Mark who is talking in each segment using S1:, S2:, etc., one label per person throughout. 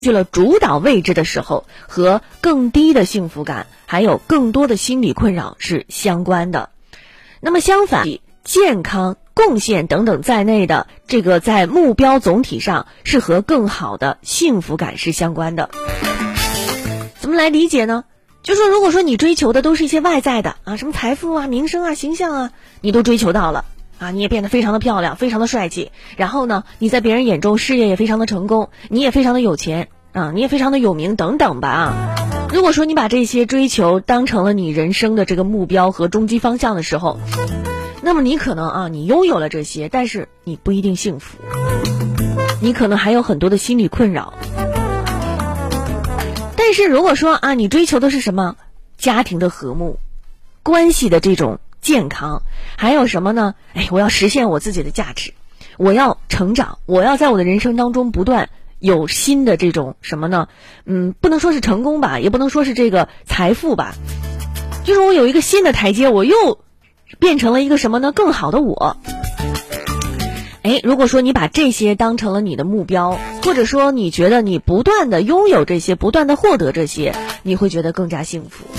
S1: 去了主导位置的时候，和更低的幸福感还有更多的心理困扰是相关的。那么相反，健康、贡献等等在内的这个在目标总体上是和更好的幸福感是相关的。怎么来理解呢？就说如果说你追求的都是一些外在的什么财富啊、名声啊、形象啊，你都追求到了你也变得非常的漂亮，非常的帅气，然后呢，你在别人眼中事业也非常的成功，你也非常的有钱你也非常的有名等等吧如果说你把这些追求当成了你人生的这个目标和终极方向的时候，那么你可能你拥有了这些，但是你不一定幸福，你可能还有很多的心理困扰。但是如果说你追求的是什么？家庭的和睦，关系的这种健康，还有什么呢？我要实现我自己的价值，我要成长，我要在我的人生当中不断有新的这种什么呢？不能说是成功吧，也不能说是这个财富吧，就是我有一个新的台阶，我又变成了一个什么呢？更好的我。如果说你把这些当成了你的目标，或者说你觉得你不断的拥有这些，不断的获得这些，你会觉得更加幸福。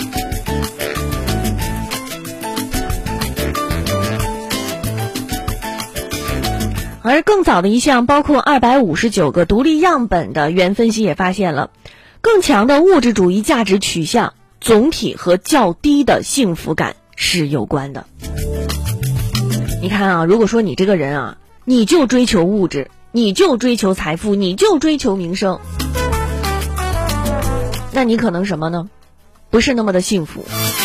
S1: 而更早的一项包括259个独立样本的原分析也发现了，更强的物质主义价值取向总体和较低的幸福感是有关的。你看如果说你这个人你就追求物质，你就追求财富，你就追求名声，那你可能什么呢？不是那么的幸福。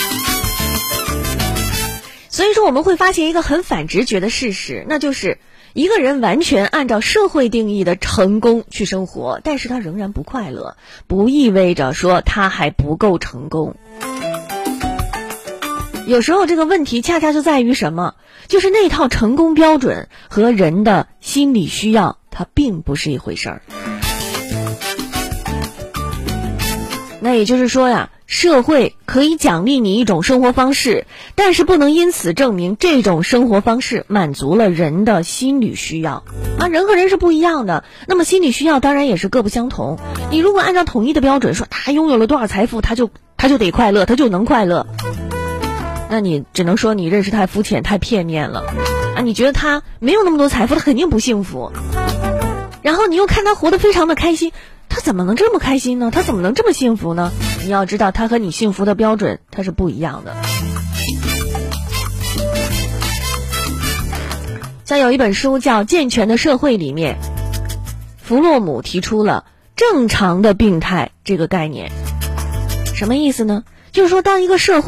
S1: 所以说我们会发现一个很反直觉的事实，那就是一个人完全按照社会定义的成功去生活，但是他仍然不快乐，不意味着说他还不够成功。有时候这个问题恰恰就在于什么？就是那套成功标准和人的心理需要它并不是一回事儿。那也就是说社会可以奖励你一种生活方式，但是不能因此证明这种生活方式满足了人的心理需要人和人是不一样的，那么心理需要当然也是各不相同。你如果按照统一的标准说他拥有了多少财富，他就得快乐，他就能快乐，那你只能说你认识太肤浅太片面了你觉得他没有那么多财富，他肯定不幸福，然后你又看他活得非常的开心，他怎么能这么开心呢？他怎么能这么幸福呢？你要知道他和你幸福的标准他是不一样的。像有一本书叫《健全的社会》，里面弗洛姆提出了正常的病态这个概念。什么意思呢？就是说当一个社会